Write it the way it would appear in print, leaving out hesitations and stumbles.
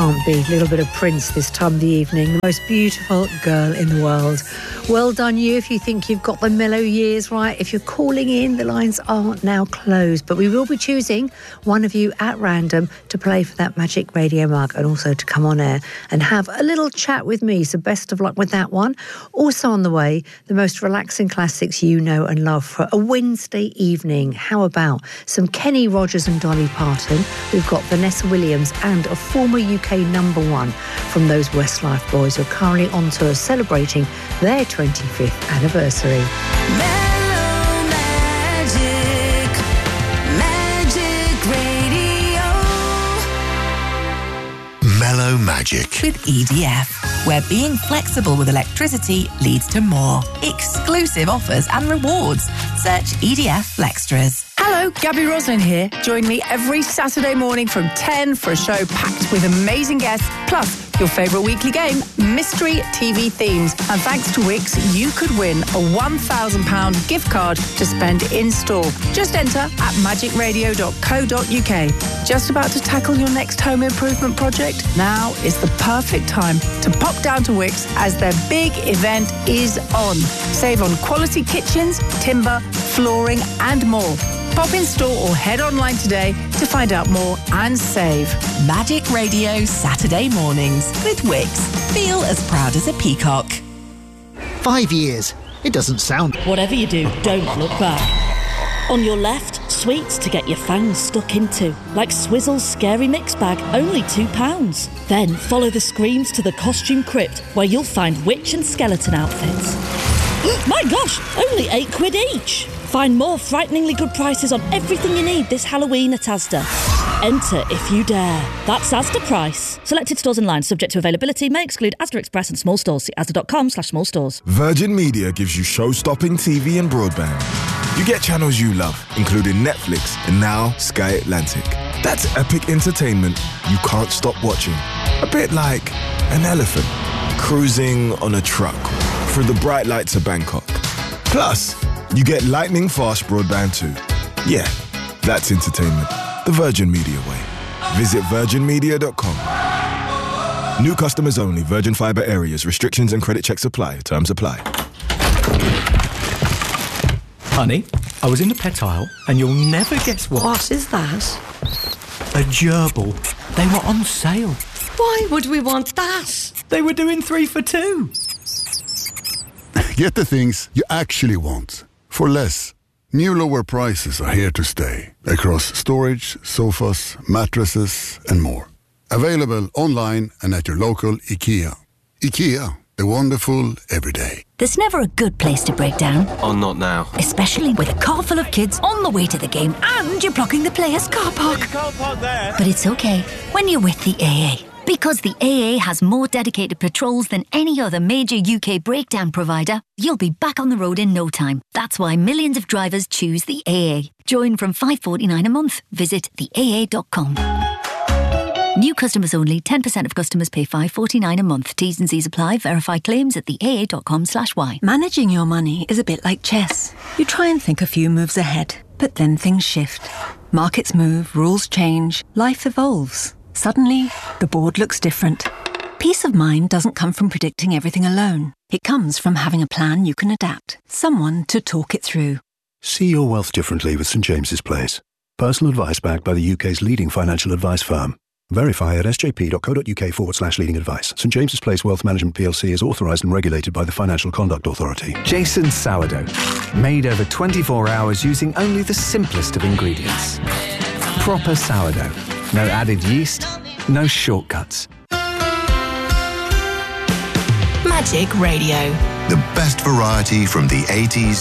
can't be. A little bit of Prince this time of the evening. The most beautiful girl in the world. Well done you if you think you've got the mellow years right. If you're calling in, the lines are now closed. But we will be choosing one of you at random to play for that Magic Radio mug and also to come on air and have a little chat with me. So best of luck with that one. Also on the way, the most relaxing classics you know and love for a Wednesday evening. How about some Kenny Rogers and Dolly Parton? We've got Vanessa Williams and a former UK #1 from those Westlife boys who are currently on tour celebrating their 25th anniversary. Mellow Magic, Magic Radio. Mellow Magic. With EDF, where being flexible with electricity leads to more. Exclusive offers and rewards. Search EDF Flextras. Hello, Gabby Roslin here. Join me every Saturday morning from 10 for a show packed with amazing guests, plus your favourite weekly game, Mystery TV Themes. And thanks to Wix, you could win a £1,000 gift card to spend in-store. Just enter at magicradio.co.uk. Just about to tackle your next home improvement project? Now is the perfect time to pop down to Wix as their big event is on. Save on quality kitchens, timber, flooring and more. Pop in store or head online today to find out more and save. Magic Radio Saturday mornings with Wix. Feel as proud as a peacock. 5 years. It doesn't sound... Whatever you do, don't look back. On your left, sweets to get your fangs stuck into, like Swizzle's Scary Mix Bag, only £2. Then follow the screams to the costume crypt, where you'll find witch and skeleton outfits. My gosh, only £8 each. Find more frighteningly good prices on everything you need this Halloween at Asda. Enter if you dare. That's Asda Price. Selected stores and lines subject to availability may exclude Asda Express and small stores. See asda.com/small stores. Virgin Media gives you show-stopping TV and broadband. You get channels you love, including Netflix and now Sky Atlantic. That's epic entertainment you can't stop watching. A bit like an elephant cruising on a truck through the bright lights of Bangkok. Plus, you get lightning fast broadband too. Yeah, that's entertainment. The Virgin Media way. Visit virginmedia.com. New customers only. Virgin Fibre areas. Restrictions and credit checks apply. Terms apply. Honey, I was in the pet aisle and you'll never guess what. What is that? A gerbil. They were on sale. Why would we want that? They were doing 3 for 2. Get the things you actually want for less. New lower prices are here to stay across storage, sofas, mattresses and more. Available online and at your local IKEA. IKEA, the wonderful everyday. There's never a good place to break down. Oh, not now. Especially with a car full of kids on the way to the game and you're blocking the players' car park. You can't park there. But it's okay when you're with the AA. Because the AA has more dedicated patrols than any other major UK breakdown provider, you'll be back on the road in no time. That's why millions of drivers choose the AA. Join from $5.49 a month. Visit theaa.com. New customers only. 10% of customers pay $5.49 a month. T's and C's apply. Verify claims at theaa.com/y. Managing your money is a bit like chess. You try and think a few moves ahead, but then things shift. Markets move, rules change, life evolves. Suddenly, the board looks different. Peace of mind doesn't come from predicting everything alone. It comes from having a plan you can adapt. Someone to talk it through. See your wealth differently with St James's Place. Personal advice backed by the UK's leading financial advice firm. Verify at sjp.co.uk/leading advice. St James's Place Wealth Management PLC is authorised and regulated by the Financial Conduct Authority. Jason's sourdough. Made over 24 hours using only the simplest of ingredients. Proper sourdough. No added yeast, no shortcuts. Magic Radio. The best variety from the 80s